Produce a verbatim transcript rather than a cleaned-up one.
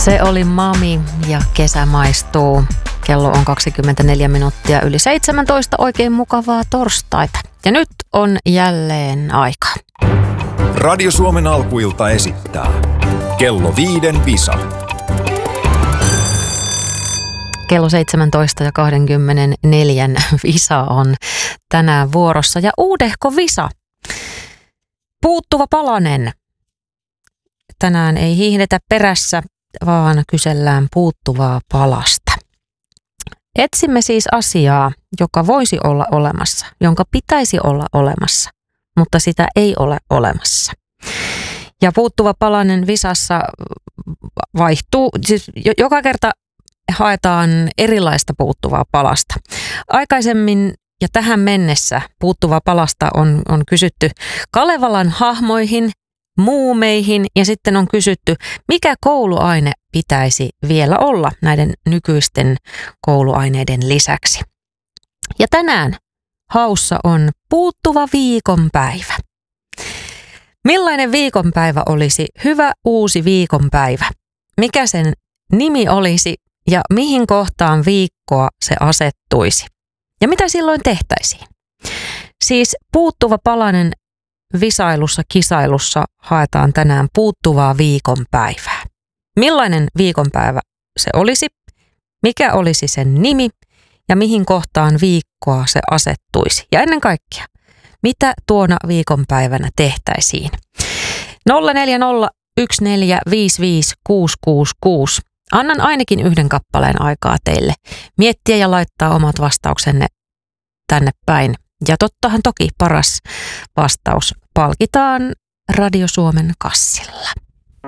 Se oli Mami ja kesä maistuu. Kello on kaksikymmentäneljä minuuttia yli seitsemäntoista. Oikein mukavaa torstaita. Ja nyt on jälleen aika. Radio Suomen alkuilta esittää Kello viiden visa. Kello seitsemäntoista ja kaksikymmentäneljä visa on tänään vuorossa. Ja uudehko visa. Puuttuva palanen. Tänään ei hiihdetä perässä, vaan kysellään puuttuvaa palasta. Etsimme siis asiaa, joka voisi olla olemassa, jonka pitäisi olla olemassa, mutta sitä ei ole olemassa. Ja puuttuva palanen visassa vaihtuu, siis joka kerta haetaan erilaista puuttuvaa palasta. Aikaisemmin ja tähän mennessä puuttuvaa palasta on, on kysytty Kalevalan hahmoihin, muumeihin ja sitten on kysytty, mikä kouluaine pitäisi vielä olla näiden nykyisten kouluaineiden lisäksi. Ja tänään haussa on puuttuva viikonpäivä. Millainen viikonpäivä olisi hyvä uusi viikonpäivä? Mikä sen nimi olisi ja mihin kohtaan viikkoa se asettuisi? Ja mitä silloin tehtäisiin? Siis puuttuva palanen visailussa, kisailussa haetaan tänään puuttuvaa viikonpäivää. Millainen viikonpäivä se olisi? Mikä olisi sen nimi? Ja mihin kohtaan viikkoa se asettuisi? Ja ennen kaikkea, mitä tuona viikonpäivänä tehtäisiin? nolla neljä nolla yksi neljä viisi viisi kuusi kuusi kuusi. Annan ainakin yhden kappaleen aikaa teille miettiä ja laittaa omat vastauksenne tänne päin. Ja tottahan toki paras vastaus palkitaan Radio Suomen kassilla.